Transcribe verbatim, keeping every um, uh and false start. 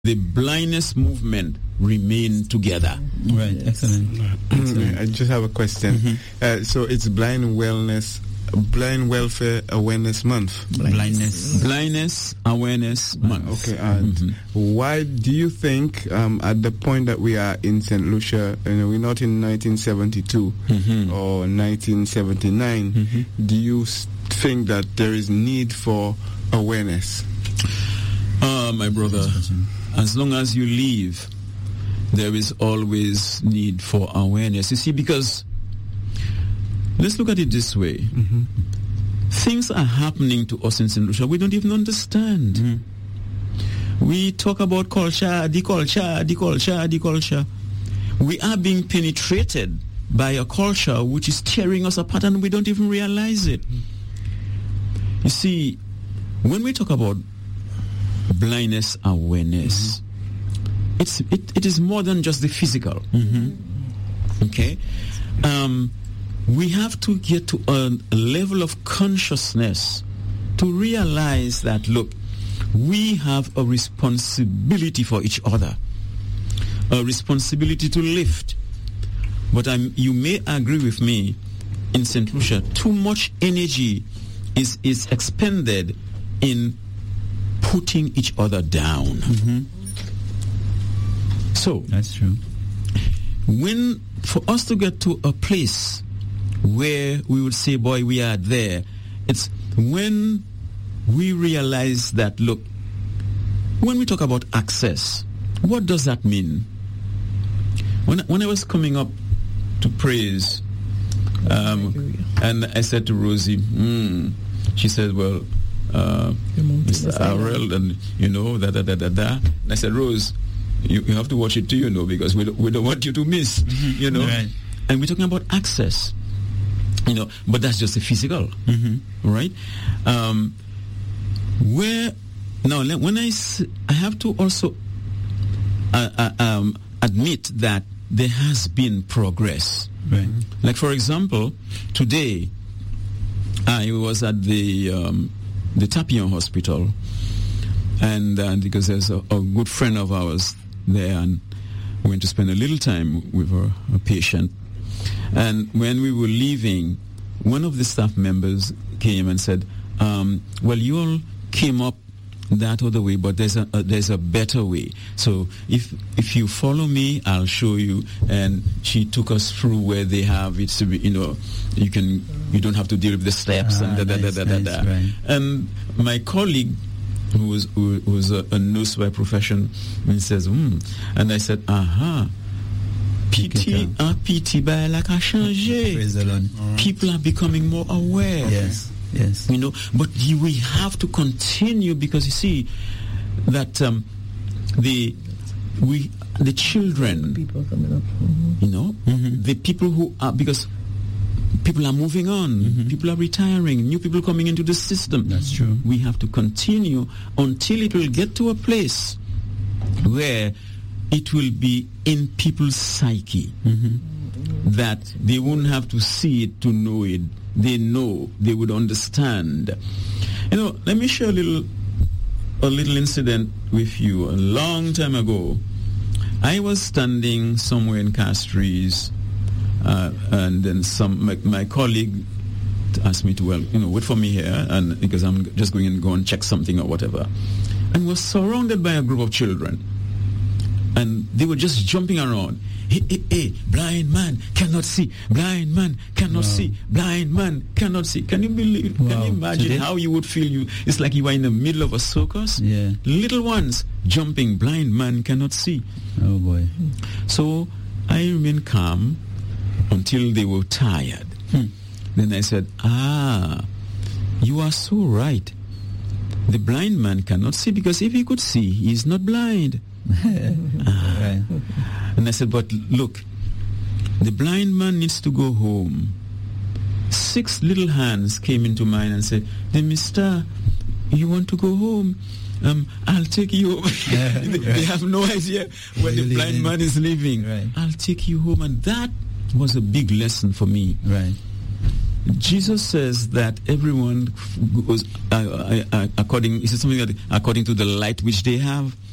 the blindness movement remain together. Right, excellent. excellent. I just have a question. Mm-hmm. Uh, so it's Blind Wellness, Blind Welfare Awareness Month. Blindness. Blindness Awareness Month. Okay, and mm-hmm. why do you think um, at the point that we are in Saint Lucia, you know, we're not in nineteen seventy-two mm-hmm. or nineteen seventy-nine, mm-hmm. do you think that there is need for awareness? Uh, my brother, as long as you live, there is always need for awareness. You see, because let's look at it this way. Mm-hmm. Things are happening to us in Saint Lucia we don't even understand. Mm-hmm. We talk about culture, the culture, the culture, the culture. We are being penetrated by a culture which is tearing us apart and we don't even realize it. Mm-hmm. You see, when we talk about blindness awareness, mm-hmm. it's it, it is more than just the physical. Mm-hmm. Okay, um, we have to get to a, a level of consciousness to realize that, look, we have a responsibility for each other, a responsibility to lift. But I'm, you may agree with me, in Saint Lucia, too much energy is is expended in putting each other down. Mm-hmm. So that's true. When for us to get to a place where we would say, boy, we are there, it's when we realize that, look, when we talk about access, what does that mean? When when I was coming up to praise, um, and I said to Rosie, mm, she said, well, Uh, Mister Arrell, and you know, da da da da da. And I said, Rose, you, you have to watch it too, you know, because we don't, we don't want you to miss, mm-hmm. you know. Right. And we're talking about access, you know, but that's just the physical, mm-hmm. right? Um, where now, when I I have to also uh, uh, um, admit that there has been progress. Right. Like for example, today I was at the um, the Tapion Hospital, and uh, because there's a, a good friend of ours there, and we went to spend a little time with a, a patient. And when we were leaving, one of the staff members came and said, um, well, you all came up that other way, but there's a, a there's a better way. So if if you follow me, I'll show you. And she took us through where they have it to be, you know, you can you don't have to deal with the steps ah, and da da nice, da da nice, da da. Right. And my colleague, who was who was a, a nurse by profession, he says, hmm. And I said, aha. P T, uh, P T by like a changé. Praise the Lord. People are becoming more aware. Yes. Yes, you know, but you, we have to continue, because you see that um, the we the children, people coming up, mm-hmm. you know, mm-hmm. the people who are, because people are moving on, mm-hmm. people are retiring, new people coming into the system. That's true. We have to continue until it will get to a place where it will be in people's psyche, mm-hmm. that they won't have to see it to know it. They know, they would understand. You know, let me share a little a little incident with you. A long time ago, I was standing somewhere in Castries, uh, and then some my, my colleague asked me to, well, you know, wait for me here, and because I'm just going and go and check something or whatever, and was surrounded by a group of children, and they were just jumping around. Hey, hey, hey, blind man cannot see, blind man cannot wow. see, blind man cannot see. Can you believe, wow. can you imagine Today? how you would feel? You It's like you are in the middle of a circus. Yeah. Little ones jumping, blind man cannot see. Oh boy. So I remained calm until they were tired. Hmm. Then I said, ah, you are so right. The blind man cannot see, because if he could see, he is not blind. ah. Right. And I said, but look, the blind man needs to go home. Six little hands came into mine and said, hey, mister, you want to go home? Um, I'll take you home. Yeah, they, right. they have no idea where the blind living. man is living. Right. I'll take you home. And that was a big lesson for me. Right. Jesus says that everyone goes uh, uh, uh, according, is it something that according to the light which they have?